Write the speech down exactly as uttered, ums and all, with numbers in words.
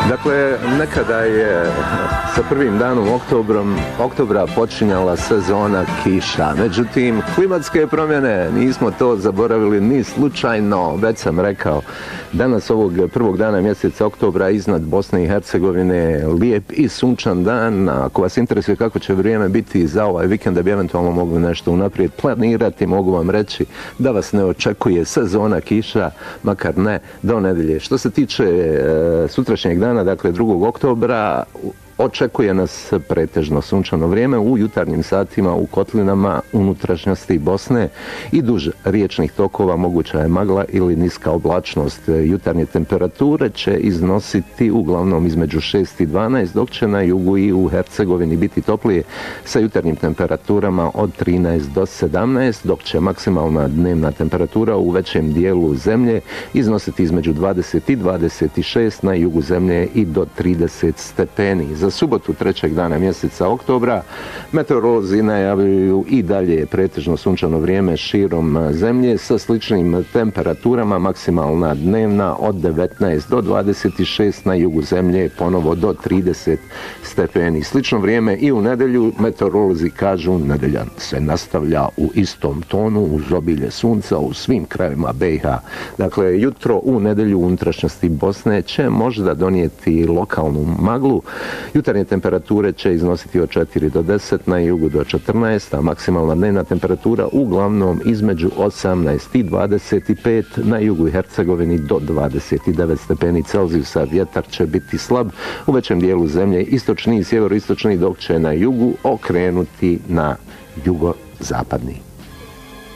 Dakle, nekada je sa prvim danom oktobrom, oktobra počinjala sezona kiša. Međutim, klimatske promjene, nismo to zaboravili ni slučajno. Već sam rekao, danas ovog prvog dana mjeseca oktobra iznad Bosne i Hercegovine lijep i sunčan dan. Ako vas interesuje kako će vrijeme biti za ovaj vikend, da bi eventualno mogli nešto unaprijed planirati, mogu vam reći da vas ne očekuje sezona kiša, makar ne do nedelje. Što se tiče e, sutrašnjeg dana, dakle drugog oktobra, očekuje nas pretežno sunčano vrijeme u jutarnjim satima u kotlinama unutrašnjosti Bosne i duž riječnih tokova moguća je magla ili niska oblačnost. Jutarnje temperature će iznositi uglavnom između šest i dvanaest, dok će na jugu i u Hercegovini biti toplije sa jutarnjim temperaturama od trinaest do sedamnaest, dok će maksimalna dnevna temperatura u većem dijelu zemlje iznositi između dvadeset i dvadeset šest, na jugu zemlje i do trideset stepeni. Za subotu trećeg dana mjeseca oktobra meteorolozi najavljuju i dalje pretežno sunčano vrijeme širom zemlje sa sličnim temperaturama, maksimalna dnevna od devetnaest do dvadeset šest, na jugu zemlje ponovo do trideset stepeni. Slično vrijeme i u nedjelju, meteorolozi kažu nedelja se nastavlja u istom tonu uz obilje sunca u svim krajevima be i ha. Dakle, jutro u nedjelju u unutrašnjosti Bosne će možda donijeti lokalnu maglu. Jutarnje temperature će iznositi od četiri do deset, na jugu do četrnaest, a maksimalna dnevna temperatura uglavnom između osamnaest i dvadeset pet, na jugu i Hercegovini do dvadeset devet stepeni Celzijusa. Vjetar će biti slab u većem dijelu zemlje, istočni i sjeveroistočni, dok će na jugu okrenuti na jugozapadni.